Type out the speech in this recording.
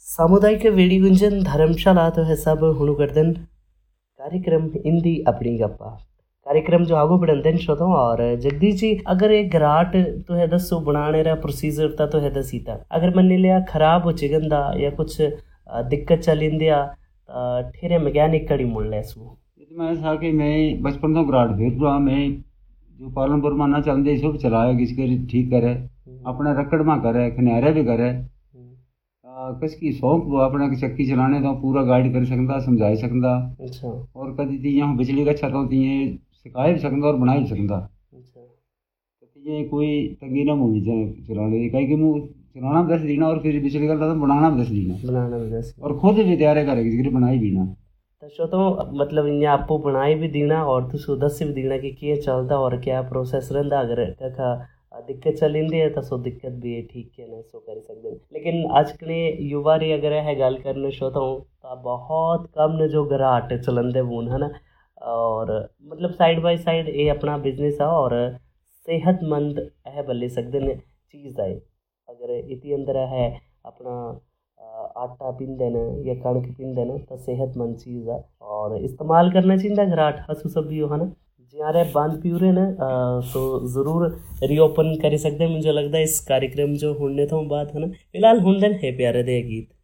सामुदायिक वेड़ी गुंजन धर्मशाला तो है सब हुणु करदन कार्यक्रम इंदी अपनी गप्पा कार्यक्रम जो आगू बढ़न श्रोताओं। और जगदीश जी अगर एक घराट तो है दसो बनाने रा प्रोसीजर ता तो है दसीता अगर मन लिया खराब हो चिगंदा या कुछ दिक्कत चलिंदिया ठेरे मैकेनिक कड़ी मुड़ लेसु मैं था कि मैं बचपन तो घराट फिर रहा मैं जो पालन पुरमाना चलते सब चलाया किसी ठीक करे अपने रकड़ में करे खनियारे भी करे किसकी शौक वो अपना चक्की चलाने तो पूरा गाइड कर सकता समझा सकता। अच्छा। और कभी ती यहाँ बिजली का छत होती है सिखा भी सकता और बना भी सकता। अच्छा। तो ये कोई तंगी ना मूवी चलाने कहीं कि मुँह चलाना भी दस देना और फिर बिजली का तो बनाना भी दस देना और खुद भी तैयार करेगी जिसकी बनाई भी ना तो मतलब इन्हें आपको बनाई भी देना और तो दस भी देना कि क्या चलता और क्या प्रोसेस रहता अगर का दिक्कत चलिंदी है तो सो दिक्कत भी है ठीक है ना सो कर सकते। लेकिन आज के युवा रे अगर है गल करने सोता हूँ तो बहुत कम ने जो घराट चलते बून है ना और मतलब साइड बाय साइड ये अपना बिजनेस है और सेहतमंद है बल्ले सकते ने चीज़ है अगर इति अंदर है अपना आटा पींदे न या कणक पींदे न तो सेहतमंद चीज़ है और इस्तेमाल करना चाहिए घराट हसू सब भी हो है ना जियारे बंद प्यूरे न तो ज़रूर रीओपन कर सकते हैं मुझे लगता है इस कार्यक्रम जो होने तो बात है ना फिलहाल हुंदन है प्यारे दे गीत।